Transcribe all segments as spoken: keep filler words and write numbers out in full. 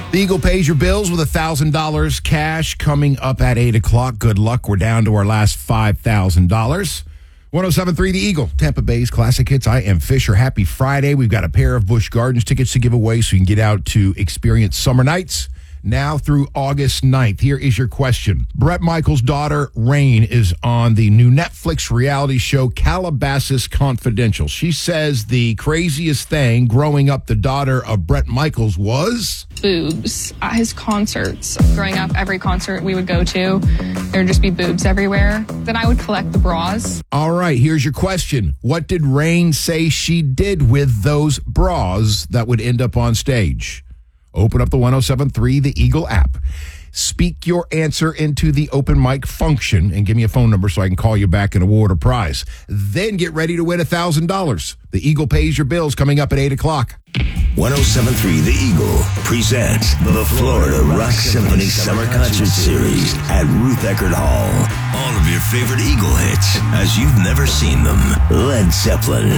The Eagle pays your bills with one thousand dollars cash coming up at eight o'clock. Good luck. We're down to our last five thousand dollars. one oh seven point three The Eagle, Tampa Bay's Classic Hits. I am Fisher. Happy Friday. We've got a pair of Busch Gardens tickets to give away so you can get out to experience summer nights now through August ninth. Here is your question. Bret Michaels' daughter, Rain, is on the new Netflix reality show Calabasas Confidential. She says the craziest thing growing up the daughter of Bret Michaels was... boobs at his concerts. Growing up, every concert we would go to, there would just be boobs everywhere. Then I would collect the bras. All right, here's your question. What did Rain say she did with those bras that would end up on stage? Open up the one oh seven point three The Eagle app. Speak your answer into the open mic function and give me a phone number so I can call you back and award a prize. Then get ready to win one thousand dollars. The Eagle pays your bills coming up at eight o'clock. one oh seven point three The Eagle presents the Florida Rock Symphony Summer Concert Series at Ruth Eckerd Hall. All of your favorite Eagle hits as you've never seen them. Led Zeppelin,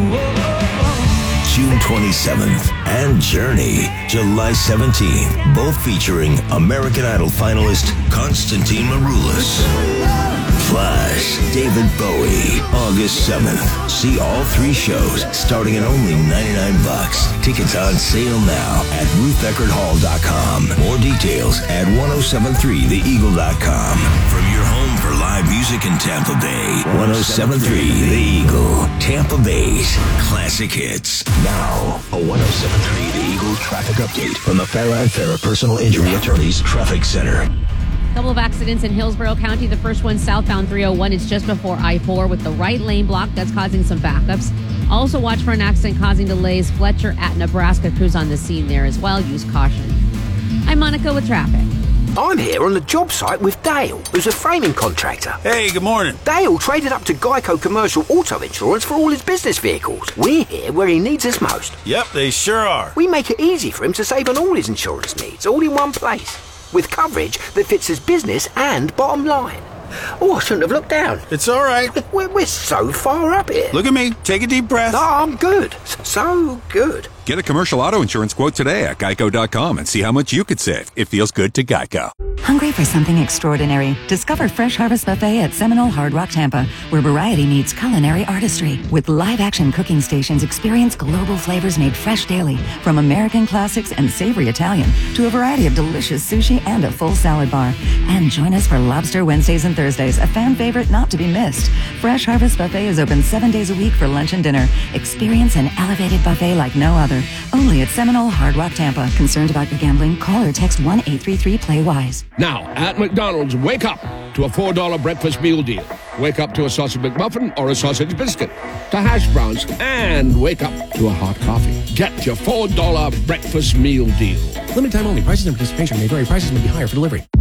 June twenty-seventh, and Journey, July seventeenth, both featuring American Idol finalist Konstantin Maroulis. Flash, David Bowie, August seventh. See all three shows starting at only ninety-nine bucks. Tickets on sale now at ruth eckerd hall dot com. More details at one oh seven point three the eagle dot com. From your home for live music in Tampa Bay, one oh seven point three The Eagle, Tampa Bay's Classic Hits. Now, a one oh seven point three The Eagle traffic update from the Farah and Farah Personal Injury Attorneys Traffic Center. Couple of accidents in Hillsborough County. The first one southbound three oh one. It's just before I four with the right lane blocked. That's causing some backups. Also watch for an accident causing delays. Fletcher at Nebraska. Crews on the scene there as well. Use caution. I'm Monica with traffic. I'm here on the job site with Dale, who's a framing contractor. Hey, good morning. Dale traded up to Geico Commercial Auto Insurance for all his business vehicles. We're here where he needs us most. Yep, they sure are. We make it easy for him to save on all his insurance needs, all in one place, with coverage that fits his business and bottom line. Oh, I shouldn't have looked down. It's all right. We're, we're so far up here. Look at me. Take a deep breath. No, I'm good. So good. Get a commercial auto insurance quote today at geico dot com and see how much you could save. It feels good to Geico. Hungry for something extraordinary? Discover Fresh Harvest Buffet at Seminole Hard Rock Tampa, where variety meets culinary artistry. With live-action cooking stations, experience global flavors made fresh daily, from American classics and savory Italian to a variety of delicious sushi and a full salad bar. And join us for Lobster Wednesdays and Thursdays, a fan favorite not to be missed. Fresh Harvest Buffet is open seven days a week for lunch and dinner. Experience an elevated buffet like no other. Only at Seminole Hard Rock Tampa. Concerned about your gambling? Call or text one eight three three play wise. Now, at McDonald's, wake up to a four dollar breakfast meal deal. Wake up to a sausage McMuffin or a sausage biscuit, to hash browns, and wake up to a hot coffee. Get your four dollar breakfast meal deal. Limited time only. Prices and participation may vary. Prices may be higher for delivery.